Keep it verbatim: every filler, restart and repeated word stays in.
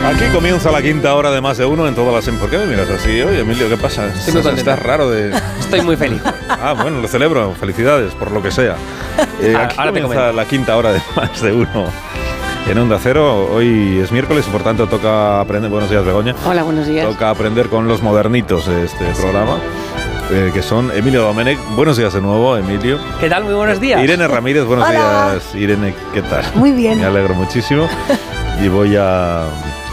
Aquí comienza la quinta hora de Más de Uno en todas las... ¿Por qué me miras así? Oye, Emilio, ¿qué pasa? Estoy muy contento. Estás raro de... Estoy muy feliz. Ah, bueno, lo celebro. Felicidades, por lo que sea. Eh, aquí Ahora te comienza comento. la quinta hora de Más de Uno en Onda Cero. Hoy es miércoles y por tanto toca aprender... Buenos días, Begoña. Hola, buenos días. Toca aprender con los modernitos de este programa, eh, que son Emilio Domenech. Buenos días de nuevo, Emilio. ¿Qué tal? Muy buenos días. Irene Ramírez, buenos Hola. días. Irene, ¿qué tal? Muy bien. Me alegro muchísimo. Y voy a...